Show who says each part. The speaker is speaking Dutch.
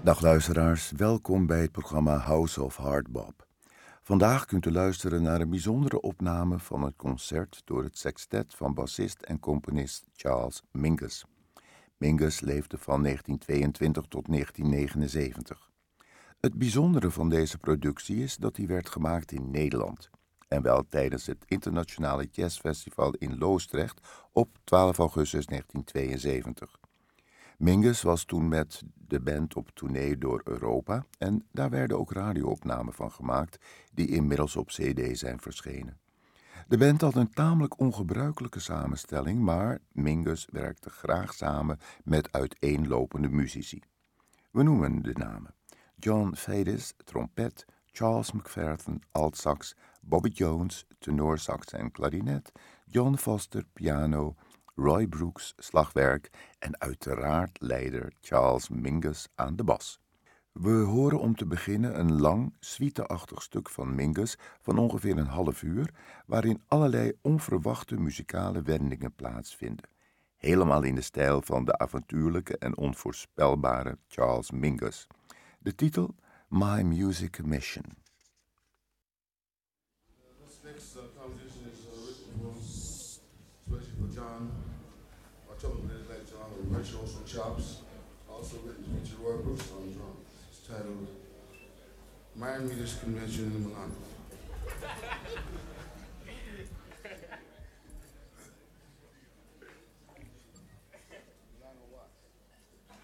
Speaker 1: Dag luisteraars, welkom bij het programma House of Hardbop. Vandaag kunt u luisteren naar een bijzondere opname van het concert door het sextet van bassist en componist Charles Mingus. Mingus leefde van 1922 tot 1979. Het bijzondere van deze productie is dat die werd gemaakt in Nederland. En wel tijdens het Internationale Jazzfestival in Loosdrecht op 12 augustus 1972. Mingus was toen met de band op tournee door Europa en daar werden ook radioopnamen van gemaakt die inmiddels op CD zijn verschenen. De band had een tamelijk ongebruikelijke samenstelling, maar Mingus werkte graag samen met uiteenlopende muzici. We noemen de namen: John Faddis, trompet, Charles McPherson, altsax, Bobby Jones, tenorsax en klarinet, John Foster, piano, Roy Brooks, slagwerk en uiteraard leider Charles Mingus aan de bas. We horen om te beginnen een lang, suite-achtig stuk van Mingus van ongeveer een half uur, waarin allerlei onverwachte muzikale wendingen plaatsvinden. Helemaal in de stijl van de avontuurlijke en onvoorspelbare Charles Mingus. De titel: My Music Mission.
Speaker 2: This next composition is written for, especially for John. I told him that John with virtuoso chops. Also written to feature Roy Brooks on drums. It's titled Mind Readers Convention in Milan.